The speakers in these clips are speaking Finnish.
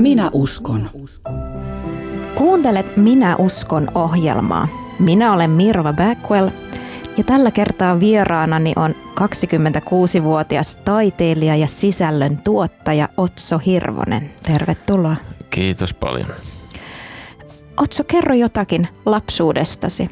Minä uskon. Kuuntelet Minä uskon -ohjelmaa. Minä olen Mirva Backwell ja tällä kertaa vieraanani on 26-vuotias taiteilija ja sisällön tuottaja Otso Hirvonen. Tervetuloa. Kiitos paljon. Otso, kerro jotakin lapsuudestasi.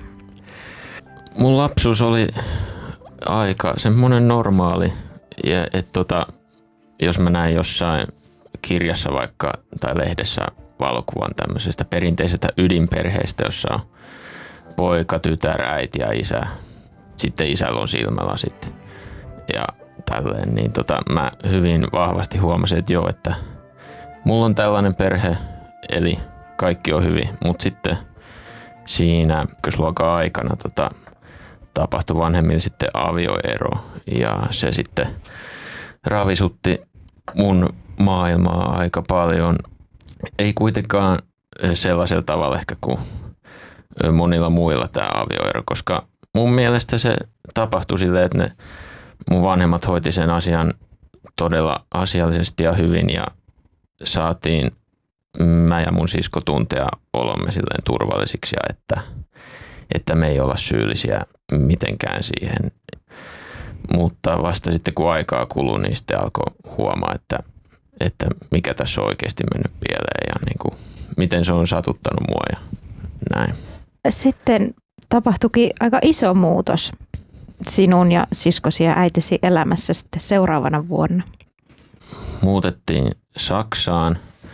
Mun lapsuus oli aika semmoinen normaali. Ja jos mä näin jossain kirjassa vaikka tai lehdessä valokuvan tämmöisestä perinteisestä ydinperheestä, jossa on poika, tytär, äiti ja isä. Sitten isällä on silmälasit ja tälleen, niin mä hyvin vahvasti huomasin, että joo, että mulla on tällainen perhe, eli kaikki on hyvin, mutta sitten siinä ykkösluokan aikana tapahtui vanhemmilla sitten avioero ja se sitten ravisutti mun maailmaa aika paljon. Ei kuitenkaan sellaisella tavalla ehkä kuin monilla muilla tämä avioero, koska mun mielestä se tapahtui silleen, että ne mun vanhemmat hoiti sen asian todella asiallisesti ja hyvin ja saatiin mä ja mun sisko tuntea olomme silleen turvallisiksi ja että me ei olla syyllisiä mitenkään siihen. Mutta vasta sitten kun aikaa kului, niin sitten alkoi huomaa, että mikä tässä on oikeasti mennyt pieleen ja niin kuin, miten se on satuttanut mua ja näin. Sitten tapahtuikin aika iso muutos sinun ja siskosi ja äitisi elämässä sitten seuraavana vuonna. Muutettiin Saksaan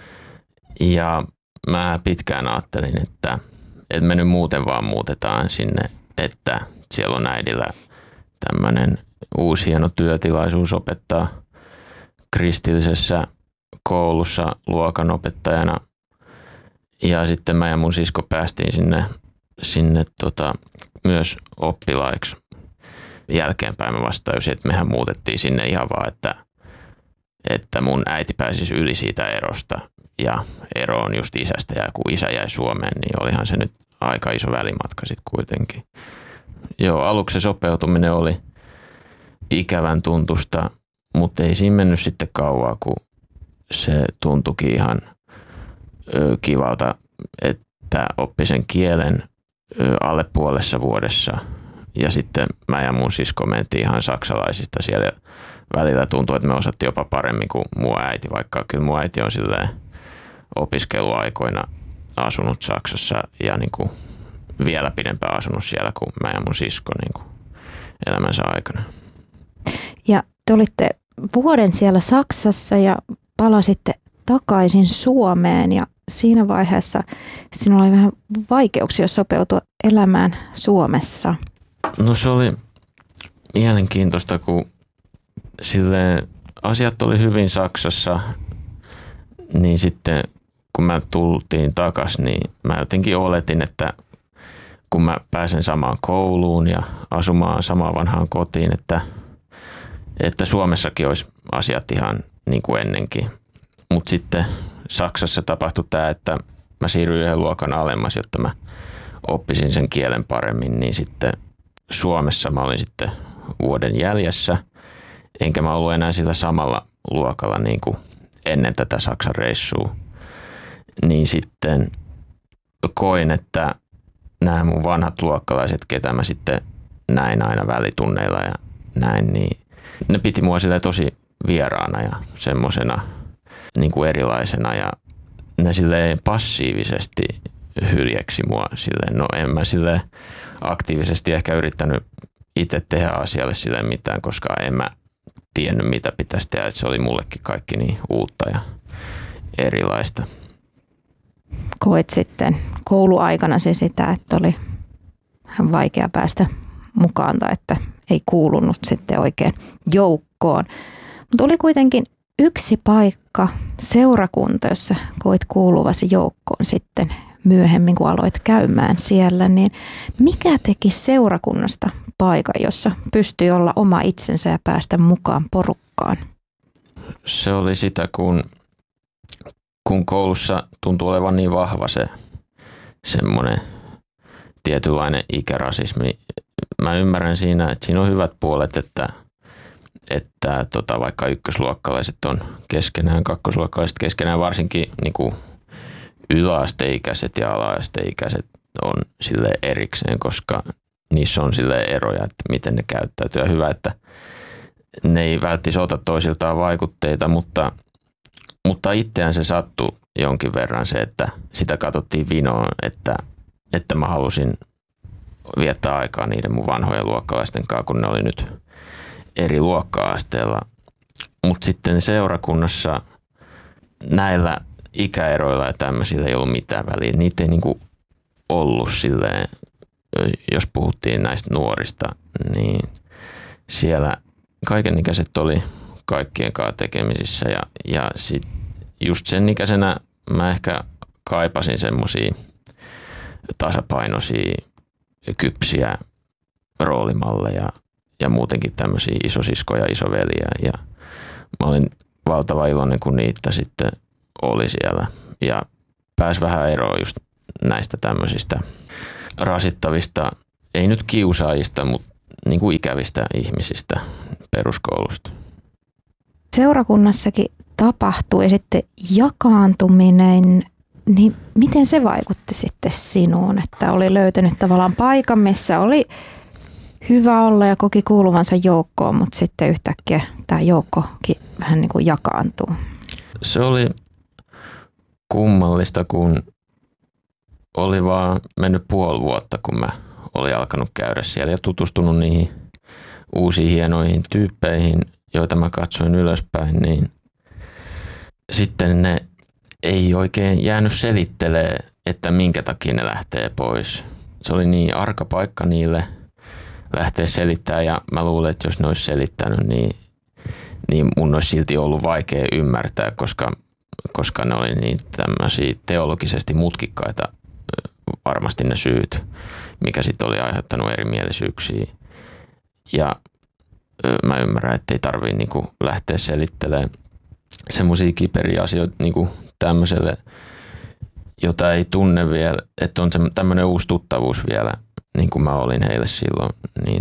ja mä pitkään ajattelin, että me nyt muuten vaan muutetaan sinne, että siellä on äidillä tämmöinen uusi hieno työtilaisuus opettaa kristillisessä koulussa luokanopettajana. Ja sitten mä ja mun sisko päästiin sinne myös oppilaiksi. Jälkeenpäin mä vasta tajusin, että mehän muutettiin sinne ihan vaan, että mun äiti pääsisi yli siitä erosta. Ja ero on just isästä ja kun isä jäi Suomeen, niin olihan se nyt aika iso välimatka sitten kuitenkin. Joo, aluksi se sopeutuminen oli ikävän tuntusta, mutta ei siinä mennyt sitten kauaa, kun se tuntuikin ihan kivalta, että oppi sen kielen alle puolessa vuodessa. Ja sitten mä ja mun sisko mentiin ihan saksalaisista siellä. Välillä tuntui, että me osattiin jopa paremmin kuin mun äiti, vaikka kyllä mun äiti on silleen opiskeluaikoina asunut Saksassa ja niin kuin vielä pidempään asunut siellä kuin mä ja mun sisko niin kuin elämänsä aikana. Ja te olitte vuoden siellä Saksassa ja palasitte takaisin Suomeen ja siinä vaiheessa sinulla oli vähän vaikeuksia sopeutua elämään Suomessa. No se oli mielenkiintoista, kun silleen asiat oli hyvin Saksassa, niin sitten kun mä tultiin takaisin, niin mä jotenkin oletin, että kun mä pääsen samaan kouluun ja asumaan samaan vanhaan kotiin, että Suomessakin olisi asiat ihan niin kuin ennenkin. Mutta sitten Saksassa tapahtui tämä, että mä siirryin yhden luokan alemmas, jotta mä oppisin sen kielen paremmin, niin sitten Suomessa mä olin sitten vuoden jäljessä, enkä mä ollut enää sillä samalla luokalla niin kuin ennen tätä Saksan reissua. Niin sitten koin, että nämä mun vanhat luokkalaiset, ketä mä sitten näin aina välitunneilla ja näin, niin ne piti mua silleen tosi vieraana ja semmosena niin kuin erilaisena ja ne silleen passiivisesti hyljeksi mua silleen. No en mä silleen aktiivisesti ehkä yrittänyt itse tehdä asialle silleen mitään, koska en mä tiennyt mitä pitäisi tehdä, että se oli mullekin kaikki niin uutta ja erilaista. Koit sitten kouluaikana sitä, että oli vaikea päästä mukaan tai että ei kuulunut sitten oikein joukkoon. Mutta oli kuitenkin yksi paikka, seurakunta, jossa koit kuuluvasi joukkoon sitten myöhemmin, kun aloit käymään siellä. Niin mikä teki seurakunnasta paikan, jossa pystyi olla oma itsensä ja päästä mukaan porukkaan? Se oli sitä, kun koulussa tuntuu olevan niin vahva se semmoinen tietynlainen ikärasismi. Mä ymmärrän siinä, että siinä on hyvät puolet, että että vaikka ykkösluokkalaiset on keskenään, kakkosluokkalaiset keskenään, varsinkin niin kuin yläasteikäiset ja ala-asteikäiset on sille erikseen, koska niissä on sille eroja, että miten ne käyttäytyy. Ja hyvä, että ne ei välttämättä ota toisiltaan vaikutteita, mutta itseään se sattui jonkin verran se, että sitä katsottiin vinoon, että mä halusin viettää aikaa niiden mun vanhojen luokkalaisten kanssa, kun ne oli nyt eri luokka-asteella. Mutta sitten seurakunnassa näillä ikäeroilla ja tämmöisillä ei ollut mitään väliä. Niitä ei niinku ollut silleen, jos puhuttiin näistä nuorista, niin siellä kaikenikäiset oli kaikkien kanssa tekemisissä ja sit just sen ikäisenä mä ehkä kaipasin semmosia tasapainoisia, kypsiä roolimalleja ja muutenkin tämmöisiä isosiskoja ja isoveliä ja mä olin valtava iloinen, kun niitä sitten oli siellä ja pääsi vähän eroon just näistä tämmöisistä rasittavista, ei nyt kiusaajista, mutta niin kuin ikävistä ihmisistä peruskoulusta. Seurakunnassakin tapahtui sitten jakaantuminen, niin miten se vaikutti sitten sinuun, että oli löytänyt tavallaan paikan, missä oli hyvä olla ja koki kuuluvansa joukkoon, mutta sitten yhtäkkiä tämä joukkokin vähän niin kuin jakaantuu? Se oli kummallista, kun oli vaan mennyt puoli vuotta, kun mä olin alkanut käydä siellä ja tutustunut niihin uusiin hienoihin tyyppeihin, joita mä katsoin ylöspäin, niin sitten ne ei oikein jäänyt selittelemään, että minkä takia ne lähtee pois. Se oli niin arka paikka niille lähteä selittämään ja mä luulen, että jos ne olisi selittänyt, niin mun olisi silti ollut vaikea ymmärtää, koska ne oli niin tämmöisiä teologisesti mutkikkaita varmasti ne syyt, mikä sitten oli aiheuttanut erimielisyyksiä. Ja mä ymmärrän, että ei tarvitse niinku lähteä selittelemään semmoisia kiperiä asioita niinku tämmöiselle, jota ei tunne vielä, että on tämmöinen uusi tuttavuus vielä, niin kuin mä olin heille silloin. Niin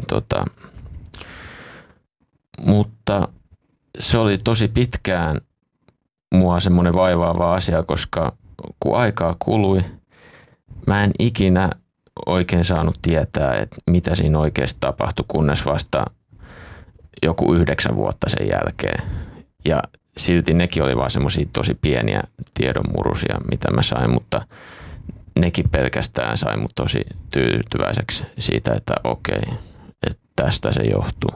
mutta se oli tosi pitkään mua semmoinen vaivaava asia, koska kun aikaa kului, mä en ikinä oikein saanut tietää, että mitä siinä oikeasti tapahtui, kunnes vasta joku 9 vuotta sen jälkeen. Ja silti nekin oli vaan semmoisia tosi pieniä tiedonmurusia, mitä mä sain, mutta nekin pelkästään sai mut tosi tyytyväiseksi siitä, että okei, että tästä se johtuu.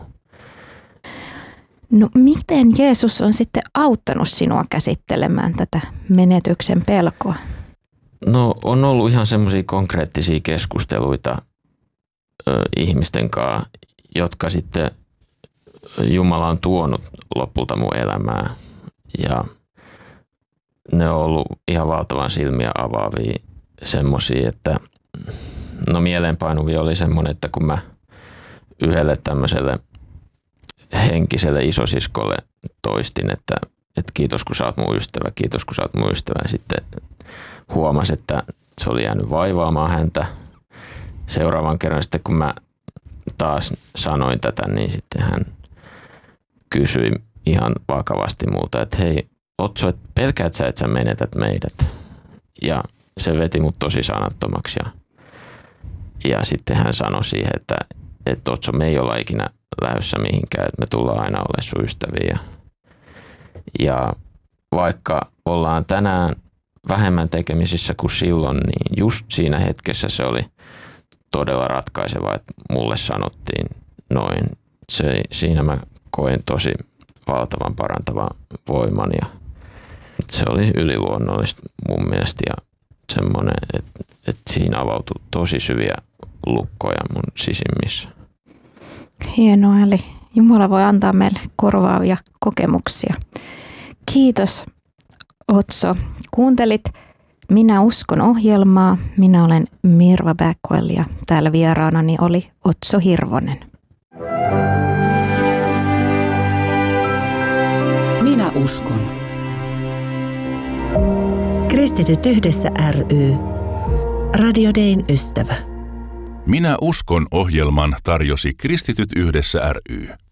No miten Jeesus on sitten auttanut sinua käsittelemään tätä menetyksen pelkoa? No on ollut ihan semmoisia konkreettisia keskusteluita ihmisten kanssa, jotka sitten Jumala on tuonut lopulta mun elämään. Ja ne on ollut ihan valtavan silmiä avaavia semmoisia, että no mieleenpainuvia oli semmoinen, että kun mä yhdelle tämmöiselle henkiselle isosiskolle toistin, että kiitos kun sä oot mun ystävä, kiitos kun sä oot mun ystävä. Ja sitten huomasi, että se oli jäänyt vaivaamaan häntä. Seuraavan kerran sitten kun mä taas sanoin tätä, niin sitten hän kysyi ihan vakavasti multa, että hei Otso, että pelkäät sä, että sä menetät meidät. Ja se veti mut tosi sanattomaksi. Ja sitten hän sanoi siihen, että Otso, me ei olla ikinä lähdössä mihinkään, että me tullaan aina olemaan sun ystäviä. Ja vaikka ollaan tänään vähemmän tekemisissä kuin silloin, niin just siinä hetkessä se oli todella ratkaiseva, että mulle sanottiin noin. Siinä mä koin tosi valtavan parantavan voiman ja se oli yliluonnollista mun mielestä ja semmoinen, että siinä avautui tosi syviä lukkoja mun sisimmissä. Hienoa, eli Jumala voi antaa meille korvaavia kokemuksia. Kiitos Otso. Kuuntelit Minä uskon -ohjelmaa. Minä olen Mirva Backwell ja täällä vieraanani oli Otso Hirvonen. Minä uskon. Kristityt yhdessä ry. Radio Dayn ystävä. Minä uskon -ohjelman tarjosi Kristityt yhdessä ry.